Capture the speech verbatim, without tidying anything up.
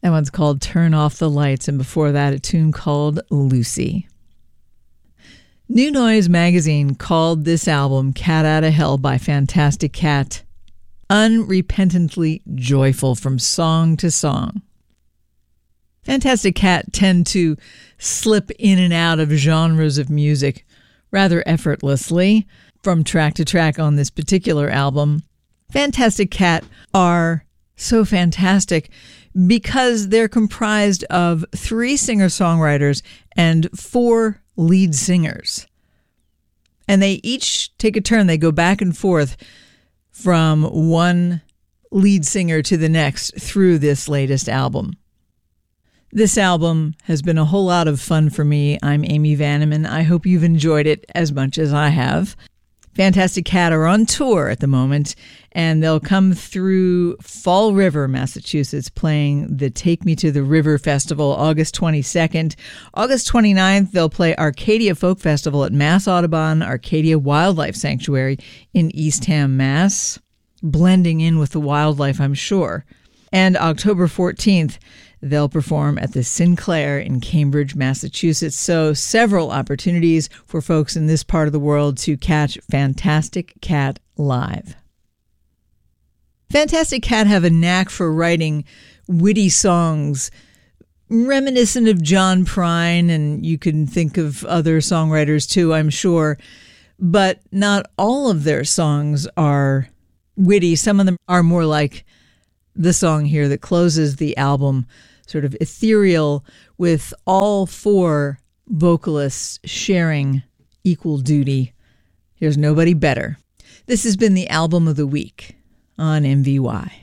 That one's called Turn Off the Lights, and before that, a tune called Lucy. New Noise magazine called this album Cat Outta Hell by Fantastic Cat unrepentantly joyful from song to song. Fantastic Cat tend to slip in and out of genres of music rather effortlessly from track to track on this particular album. Fantastic Cat are so fantastic because they're comprised of three singer-songwriters and four lead singers. And they each take a turn. They go back and forth from one lead singer to the next through this latest album. This album has been a whole lot of fun for me. I'm Amy Vanneman. I hope you've enjoyed it as much as I have. Fantastic Cat are on tour at the moment, and they'll come through Fall River, Massachusetts, playing the Take Me to the River Festival August twenty-second. August twenty-ninth, they'll play Arcadia Folk Festival at Mass Audubon Arcadia Wildlife Sanctuary in Eastham, Mass. Blending in with the wildlife, I'm sure. And October fourteenth, they'll perform at the Sinclair in Cambridge, Massachusetts. So several opportunities for folks in this part of the world to catch Fantastic Cat live. Fantastic Cat have a knack for writing witty songs reminiscent of John Prine, and you can think of other songwriters too, I'm sure. But not all of their songs are witty. Some of them are more like the song here that closes the album, sort of ethereal, with all four vocalists sharing equal duty. Here's Nobody Better. This has been the Album of the Week on M V Y.